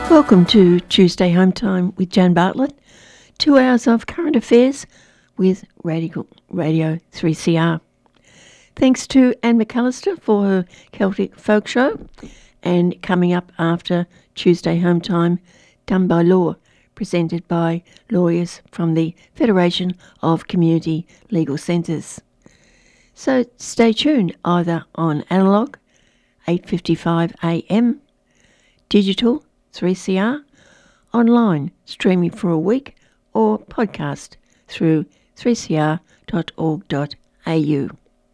Welcome to Tuesday Home Time with Jan Bartlett. 2 hours of current affairs with Radio 3CR. Thanks to Anne McAllister for her Celtic Folk Show. And coming up after Tuesday Home Time, Done by Law, presented by lawyers from the Federation of Community Legal Centres. So stay tuned either on analogue, 8:55 AM, digital, 3CR, online, streaming for a week, or podcast through 3cr.org.au.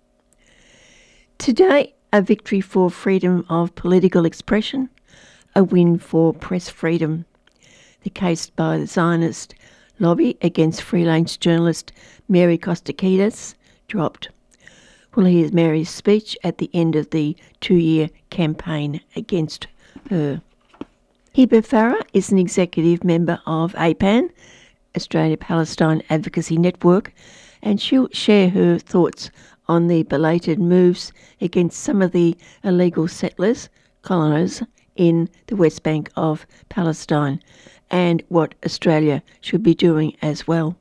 Today, a victory for freedom of political expression, a win for press freedom. The case by the Zionist lobby against freelance journalist Mary Kostakidis dropped. We'll hear Mary's speech at the end of the 2-year campaign against her. Hiba Farah is an executive member of APAN, Australia-Palestine Advocacy Network, and she'll share her thoughts on the belated moves against some of the illegal settlers, colonizers, in the West Bank of Palestine, and what Australia should be doing as well.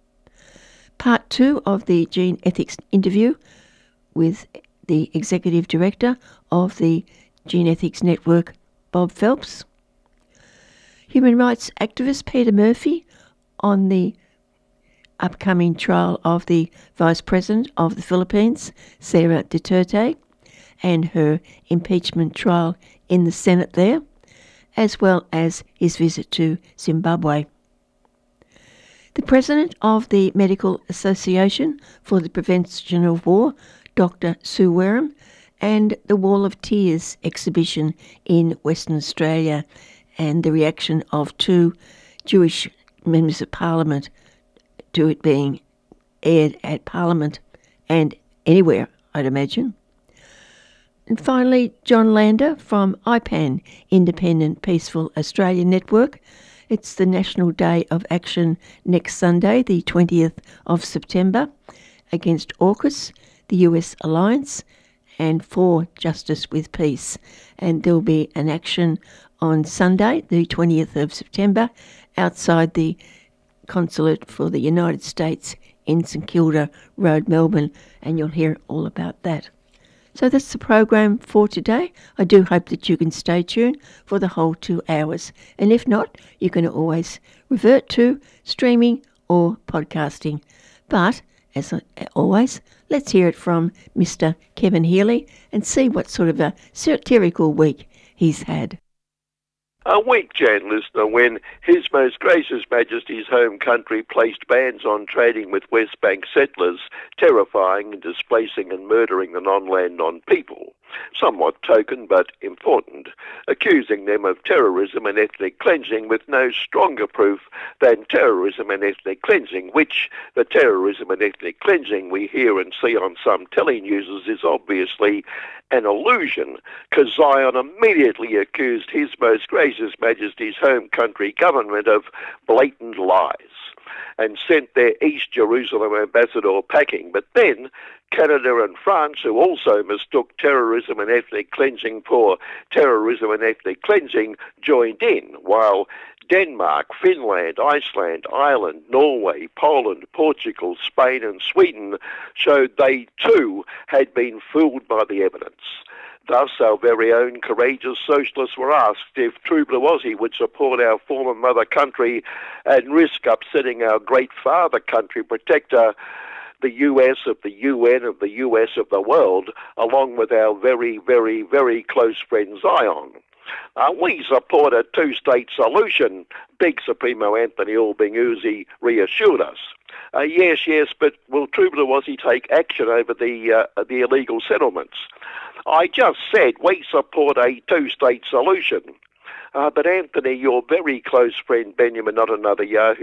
Part 2 of the Gene Ethics interview with the Executive Director of the Gene Ethics Network, Bob Phelps. Human rights activist Peter Murphy on the upcoming trial of the Vice President of the Philippines, Sara Duterte, and her impeachment trial in the Senate there, as well as his visit to Zimbabwe. The President of the Medical Association for the Prevention of War, Dr. Sue Wareham, and the Wall of Tears exhibition in Western Australia, and the reaction of 2 Jewish members of Parliament to it being aired at Parliament and anywhere, I'd imagine. And finally, John Lander from IPAN, Independent Peaceful Australia Network. It's the National Day of Action next Sunday, the 20th of September, against AUKUS, the US Alliance, and for Justice with Peace. And there'll be an action on Sunday, the 20th of September, outside the Consulate for the United States in St Kilda Road, Melbourne, and you'll hear all about that. So that's the program for today. I do hope that you can stay tuned for the whole 2 hours. And if not, you can always revert to streaming or podcasting. But, as always, let's hear it from Mr. Kevin Healy and see what sort of a satirical week he's had. A week, Jan listener, when His Most Gracious Majesty's home country placed bans on trading with West Bank settlers, terrifying and displacing and murdering the non-land, non-people. Somewhat token but important, accusing them of terrorism and ethnic cleansing with no stronger proof than terrorism and ethnic cleansing, which the terrorism and ethnic cleansing we hear and see on some telenews is obviously an illusion, because Zion immediately accused His Most Gracious Majesty's home country government of blatant lies and sent their East Jerusalem ambassador packing. But then Canada and France, who also mistook terrorism and ethnic cleansing for terrorism and ethnic cleansing, joined in, while Denmark, Finland, Iceland, Ireland, Norway, Poland, Portugal, Spain and Sweden showed they too had been fooled by the evidence. Thus, our very own courageous socialists were asked if True Blue Aussie would support our former mother country and risk upsetting our great father country protector, the US of the UN of the US of the world, along with our very, very, very close friend Zion. We support a two-state solution, Big Supremo Anthony Albanese reassured us. Yes, but will True Blue Aussie take action over the illegal settlements? I just said we support a two-state solution. But Anthony, your very close friend Benjamin, not another Yahoo